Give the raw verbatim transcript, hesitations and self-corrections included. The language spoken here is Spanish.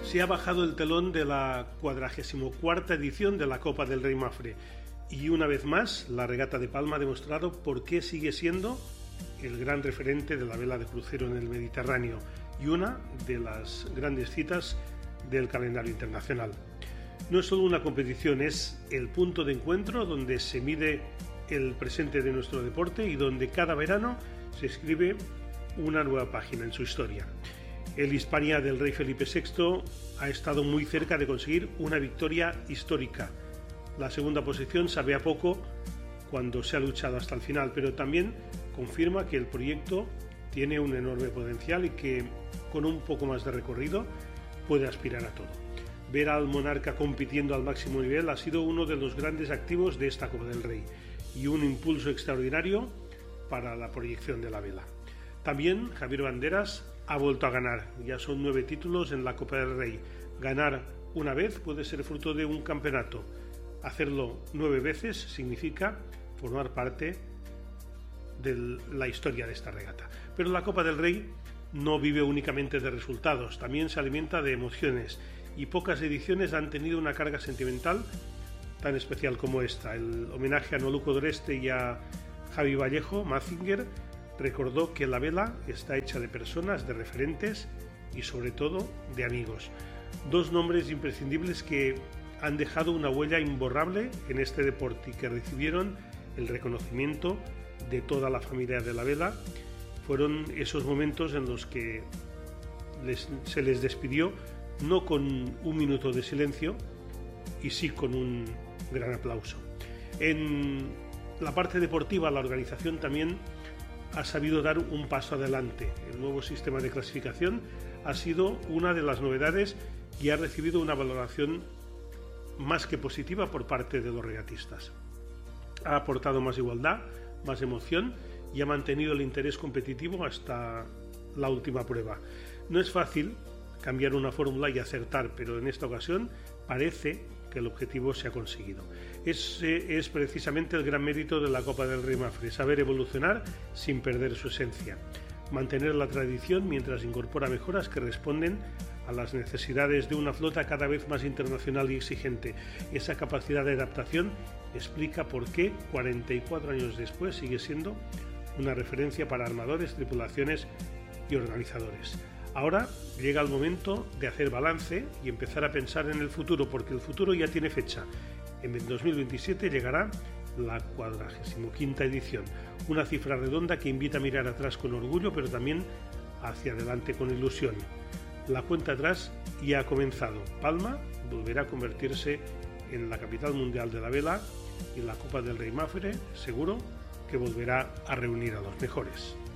Se ha bajado el telón de la cuadragésimo cuarta edición de la Copa del Rey Mafre y una vez más la regata de Palma ha demostrado por qué sigue siendo el gran referente de la vela de crucero en el Mediterráneo y una de las grandes citas del calendario internacional. No es solo una competición, es el punto de encuentro donde se mide el presente de nuestro deporte y donde cada verano se escribe una nueva página en su historia. El Hispania del rey Felipe sexto ha estado muy cerca de conseguir una victoria histórica. La segunda posición sabe a poco cuando se ha luchado hasta el final, pero también confirma que el proyecto tiene un enorme potencial y que con un poco más de recorrido puede aspirar a todo. Ver al monarca compitiendo al máximo nivel ha sido uno de los grandes activos de esta Copa del Rey y un impulso extraordinario para la proyección de la vela. También Javier Banderas ha vuelto a ganar, ya son nueve títulos en la Copa del Rey. Ganar una vez puede ser fruto de un campeonato, hacerlo nueve veces significa formar parte de la historia de esta regata. Pero la Copa del Rey no vive únicamente de resultados, también se alimenta de emociones y pocas ediciones han tenido una carga sentimental tan especial como esta. El homenaje a Noluco Doreste y a Javi Vallejo Mazinger recordó que la vela está hecha de personas, de referentes y sobre todo de amigos. Dos nombres imprescindibles que han dejado una huella imborrable en este deporte y que recibieron el reconocimiento de toda la familia de la vela. Fueron esos momentos en los que les, se les despidió no con un minuto de silencio y sí con un gran aplauso. En la parte deportiva, la organización también ha sabido dar un paso adelante. El nuevo sistema de clasificación ha sido una de las novedades y ha recibido una valoración más que positiva por parte de los regatistas. Ha aportado más igualdad, más emoción y ha mantenido el interés competitivo hasta la última prueba. No es fácil cambiar una fórmula y acertar, pero en esta ocasión parece que el objetivo se ha conseguido. Ese es precisamente el gran mérito de la Copa del Rey Mafre, saber evolucionar sin perder su esencia, mantener la tradición mientras incorpora mejoras que responden a las necesidades de una flota cada vez más internacional y exigente. Esa capacidad de adaptación explica por qué cuarenta y cuatro años después sigue siendo una referencia para armadores, tripulaciones y organizadores. Ahora llega el momento de hacer balance y empezar a pensar en el futuro, porque el futuro ya tiene fecha. En dos mil veintisiete llegará la cuadragésimo quinta edición, una cifra redonda que invita a mirar atrás con orgullo, pero también hacia adelante con ilusión. La cuenta atrás ya ha comenzado. Palma volverá a convertirse en la capital mundial de la vela y la Copa del Rey Mafre seguro que volverá a reunir a los mejores.